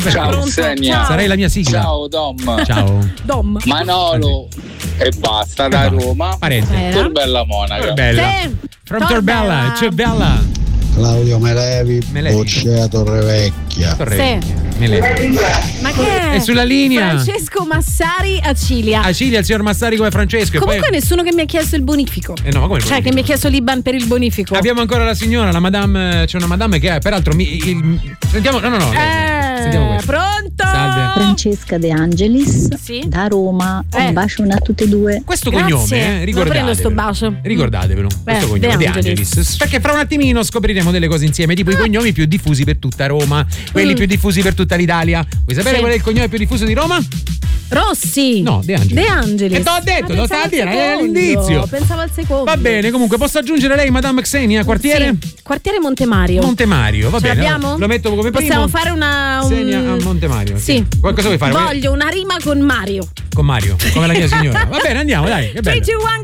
Ciao Xenia. Sarai la mia sigla. Ciao Dom. Ciao. Dom. Manolo e basta da Roma. Parente. Torbella Monaca. Torbella. From Torbella. Ciao bella. Claudio Melevi, Boccea Torrevecchia. Me levi. Ma che È sulla linea. Francesco Massari a Cilia. A Cilia, il signor Massari come Francesco. Comunque e poi... nessuno che mi ha chiesto il bonifico. no, ma come il Cioè bonifico? che mi ha chiesto l'Iban per il bonifico. Abbiamo ancora la signora, la madame. C'è una madame che è, peraltro sentiamo. No. Sentiamo questo. Pronto? Salve. Francesca De Angelis da Roma. Un bacio a tutte e due. Questo Grazie. cognome, Non prendo sto ricordatevelo. bacio. Ricordatevelo. Questo cognome De De Angelis. Perché fra un attimino scopriremo delle cose insieme, tipo i cognomi più diffusi per tutta Roma, quelli più diffusi per tutta l'Italia. Vuoi sapere qual è il cognome più diffuso di Roma? Rossi. No, De Angelis. De Angelis. E te l'ho detto, lo stavo a dire, era secondo. l'indizio. Pensavo al secondo. Va bene, comunque posso aggiungere lei, Madame Xenia, quartiere? Sì. Quartiere Montemario. Montemario, va Ce bene. l'abbiamo? Lo metto come primo. Possiamo fare una. Xenia a Montemario. Sì. Cosa vuoi fare? Voglio una rima con Mario. Con Mario, come la mia signora. Va bene, andiamo, dai. Che bello. 3, 2, 1.